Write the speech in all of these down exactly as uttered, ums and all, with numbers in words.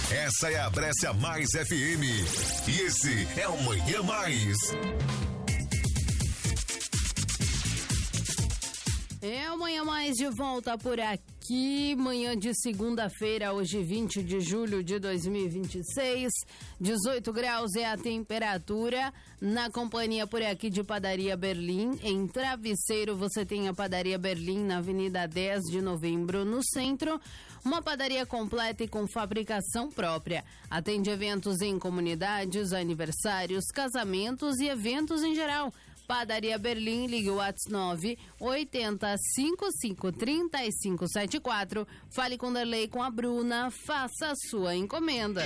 Essa é a Brescia Mais F M. E esse é o Manhã Mais. É o Manhã Mais de volta por aqui, manhã de segunda-feira, hoje vinte de julho de dois mil e vinte e seis, dezoito graus é a temperatura, na companhia por aqui de Padaria Berlim. Em Travesseiro você tem a Padaria Berlim na Avenida dez de Novembro, no centro, uma padaria completa e com fabricação própria. Atende eventos em comunidades, aniversários, casamentos e eventos em geral. Padaria Berlim, ligue o WhatsApp nove oito zero cinco cinco três cinco sete quatro. Fale com Derlei, com a Bruna, faça a sua encomenda.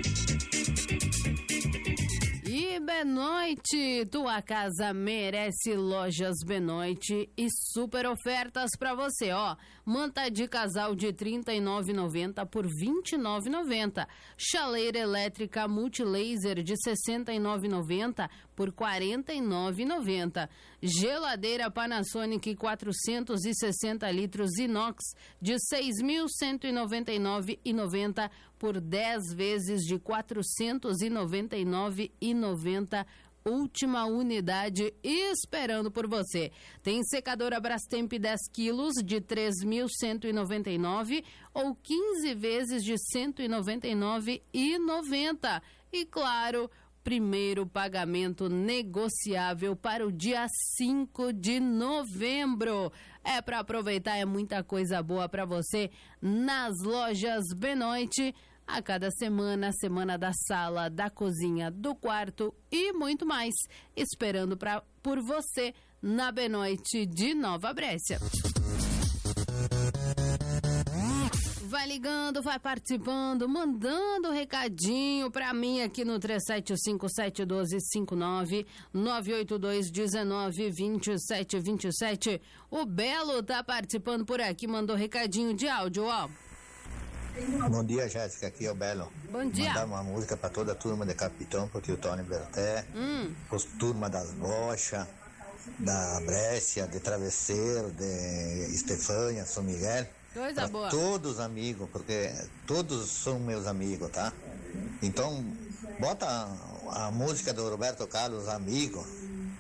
E Benoite, tua casa merece. Lojas Benoite e super ofertas pra você, ó. Manta de casal de trinta e nove reais e noventa centavos por vinte e nove reais e noventa centavos. Chaleira elétrica multilaser de sessenta e nove reais e noventa centavos por quarenta e nove reais e noventa centavos. Geladeira Panasonic quatrocentos e sessenta litros inox de seis mil cento e noventa e nove reais e noventa centavos por dez vezes de quatrocentos e noventa e nove reais e noventa centavos. Última unidade esperando por você. Tem secadora Brastemp dez quilos de três mil cento e noventa e nove reais ou quinze vezes de cento e noventa e nove reais e noventa centavos. E claro, primeiro pagamento negociável para o dia cinco de novembro. É para aproveitar, é muita coisa boa para você nas lojas Benoite. A cada semana, semana da sala, da cozinha, do quarto e muito mais. Esperando pra, por você na Benoite de Nova Brescia. Vai ligando, vai participando, mandando recadinho pra mim aqui no três sete cinco sete um dois cinco nove, nove oito dois um nove dois sete dois sete. O Belo tá participando por aqui, mandou recadinho de áudio, ó. Bom dia, Jéssica, aqui é o Belo. Bom dia. Mandar uma música para toda a turma de Capitão, pro tio Tony Berté, hum. os turma das Rochas, da Brescia, de Travesseiro, de Estefânia, São Miguel. Coisa pra boa. Todos os amigos, porque todos são meus amigos, tá? Então, bota a, a música do Roberto Carlos, Amigo.